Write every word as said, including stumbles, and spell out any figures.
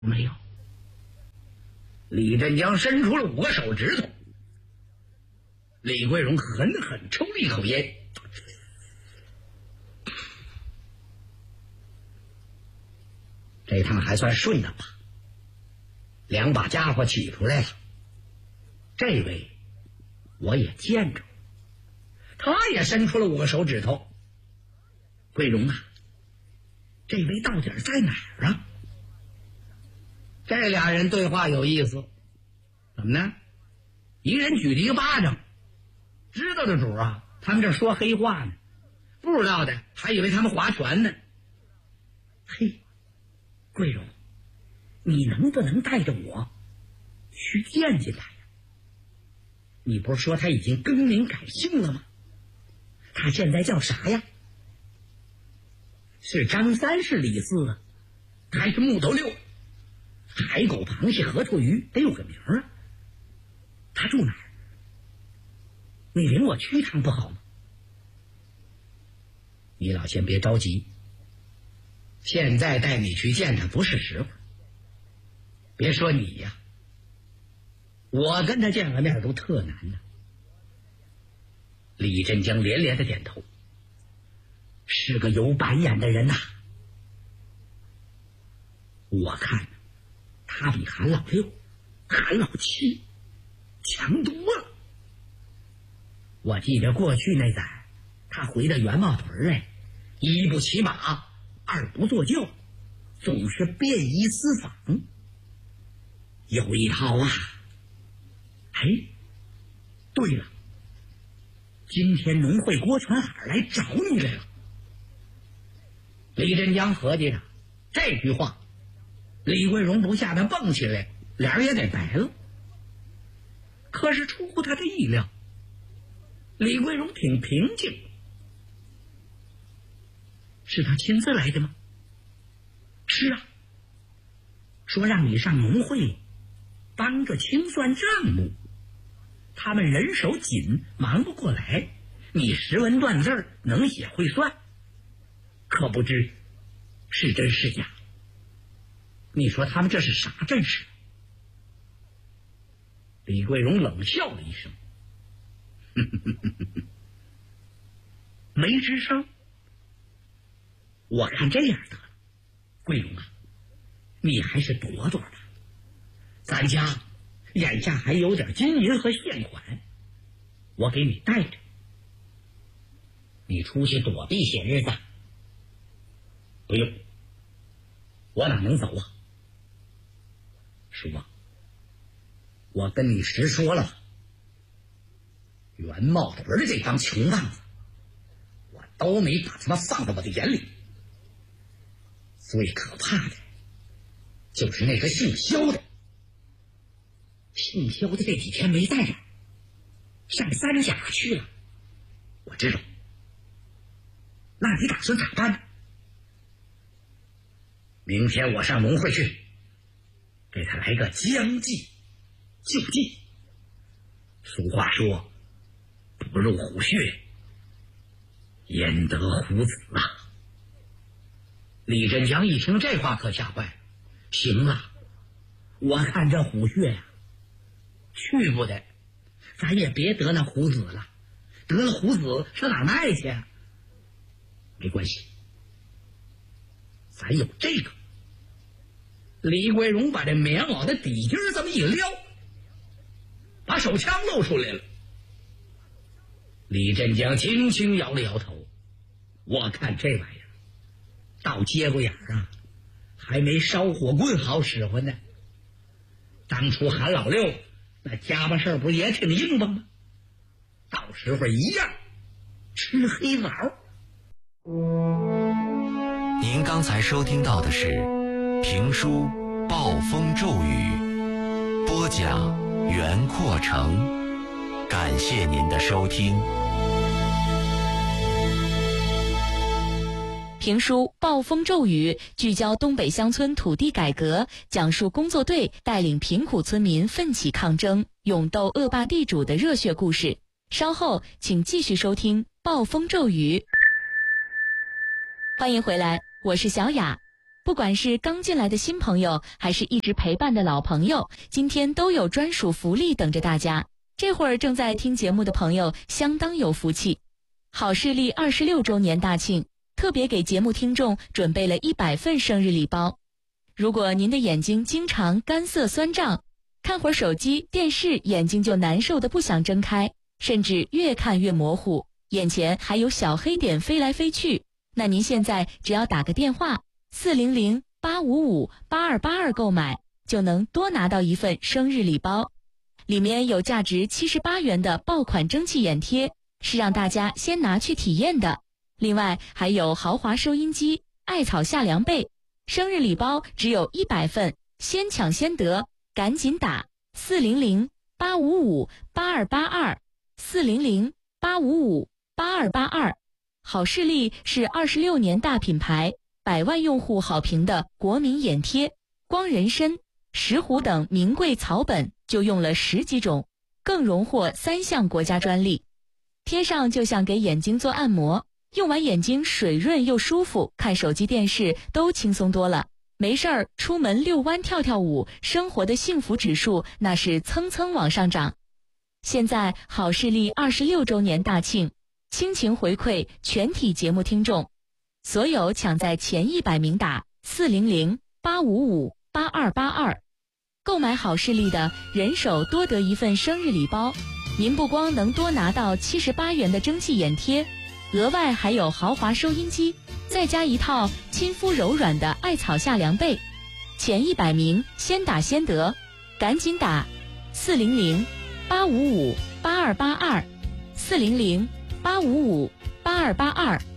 没有。李振江伸出了五个手指头。李桂荣狠狠抽了一口烟，这趟还算顺当吧。两把家伙取出来了，这位我也见着，他也伸出了五个手指头。桂荣啊，这位到底在哪儿啊？这俩人对话有意思，怎么呢？一人举着一个巴掌，知道的主啊，他们这说黑话呢；不知道的还以为他们划拳呢。嘿，桂荣，你能不能带着我去见见他呀？你不是说他已经更名改姓了吗？他现在叫啥呀？是张三，是李四啊，还是木头六？海狗、螃蟹、河兔、鱼得有个名啊。他住哪儿？你领我去一趟不好吗？你老先别着急，现在带你去见他不是时候。别说你呀，我跟他见个面都特难呢。李振江连连的点头，是个有板眼的人呐、啊。我看他比韩老六、韩老七强多了。我记得过去那载，他回到元茂屯来，一不骑马，二不坐轿，总是便衣私访，有一套啊。哎，对了，今天农会郭全海来找你来了。李振江合计着，这句话李桂荣不下边蹦起来，脸儿也得白了。可是出乎他的意料，李桂荣挺平静。是他亲自来的吗？是啊，说让你上农会帮着清算账目，他们人手紧，忙不过来，你识文断字能写会算，可不知是真是假。你说他们这是啥阵势？李桂荣冷笑了一声，呵呵呵呵呵，没吱声。我看这样得了，桂荣啊，你还是躲躲吧。咱家眼下还有点金银和现款，我给你带着，你出去躲避些日子。不用，我哪能走啊？叔啊，我跟你实说了吧，元茂屯的这帮穷棒子，我都没把他们放到我的眼里。最可怕的就是那个姓肖的，姓肖的这几天没在这儿，上三甲去了。我知道，那你打算咋办呢？明天我上农会去，给他来个将计就计。俗话说，不入虎穴，焉得虎子啊！李振江一听这话可吓坏了。行啊，我看这虎穴呀、啊，去不得，咱也别得那虎子了，得了虎子上哪儿卖去啊？没关系，咱有这个。李桂荣把这棉袄的底襟这么一撩，把手枪露出来了。李振江轻轻摇了摇头，我看这玩意儿到节骨眼儿啊，还没烧火棍好使唤呢。当初韩老六那家伙事儿不也挺硬邦吗？到时候一样吃黑枣。 您刚才收听到的是评书《暴风骤雨》，播讲袁阔成，感谢您的收听。 评书《暴风骤雨》聚焦东北乡村土地改革，讲述工作队带领贫苦村民奋起抗争、勇斗恶霸地主的热血故事。稍后请继续收听《暴风骤雨》。欢迎回来，我是小雅。 不管是刚进来的新朋友，还是一直陪伴的老朋友，今天都有专属福利等着大家。这会儿正在听节目的朋友相当有福气，好视力二十六周年大庆，特别给节目听众准备了一百份生日礼包。如果您的眼睛经常干涩酸胀，看会儿手机、电视眼睛就难受的不想睁开，甚至越看越模糊，眼前还有小黑点飞来飞去，那您现在只要打个电话四零零八五五八二八二购买，就能多拿到一份生日礼包。里面有价值七十八元的爆款蒸汽眼贴，是让大家先拿去体验的。另外还有豪华收音机、艾草夏凉被。生日礼包只有一百份，先抢先得，赶紧打四零零八五五八二八二 四零零八五五八二八二。好视力是二十六年大品牌，百万用户好评的国民眼贴，光人参、石斛等名贵草本就用了十几种，更荣获三项国家专利。贴上就像给眼睛做按摩，用完眼睛水润又舒服，看手机电视都轻松多了。没事儿出门遛弯跳跳舞，生活的幸福指数那是蹭蹭往上涨。现在好视力二十六周年大庆，倾情回馈全体节目听众，所有抢在前一百名打四零零八五五八二八二，购买好视力的人手多得一份生日礼包。您不光能多拿到七十八元的蒸汽眼贴，额外还有豪华收音机，再加一套亲肤柔软的艾草夏凉被。前一百名先打先得，赶紧打四零零八五五八二八二 四零零八五五八二八二。